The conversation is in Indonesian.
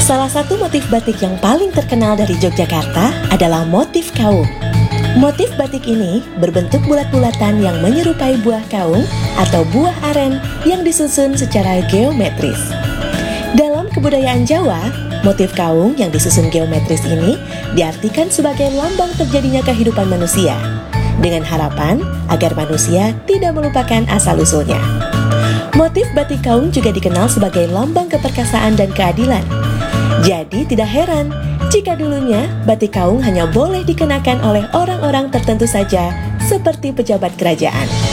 Salah satu motif batik yang paling terkenal dari Yogyakarta adalah motif kaung. Motif batik ini berbentuk bulat-bulatan yang menyerupai buah kaung atau buah aren yang disusun secara geometris. Dalam kebudayaan Jawa, motif kaung yang disusun geometris ini diartikan sebagai lambang terjadinya kehidupan manusia, dengan harapan agar manusia tidak melupakan asal-usulnya. Motif batik kaung juga dikenal sebagai lambang keperkasaan dan keadilan. Jadi tidak heran jika dulunya batik kaung hanya boleh dikenakan oleh orang-orang tertentu saja seperti pejabat kerajaan.